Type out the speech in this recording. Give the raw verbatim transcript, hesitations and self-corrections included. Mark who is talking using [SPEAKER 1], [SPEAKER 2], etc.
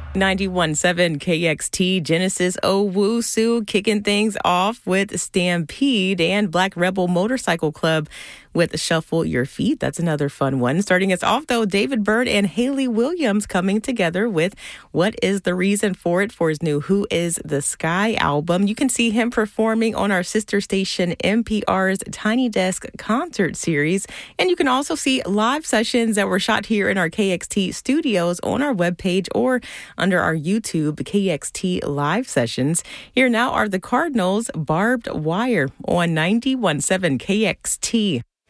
[SPEAKER 1] ninety-one point seven K X T, Genesis Owusu kicking things off with Stampede and Black Rebel Motorcycle Club with Shuffle Your Feet. That's another fun one. Starting us off, though, David Byrd and Hayley Williams coming together with What Is the Reason For It for his new Who Is the Sky album. You can see him performing on our sister station N P R's Tiny Desk concert series. And you can also see live sessions that were shot here in our K X T studios on our webpage or under our YouTube K X T live sessions. Here now are the Cardinals' Barbed Wire on ninety-one point seven K X T.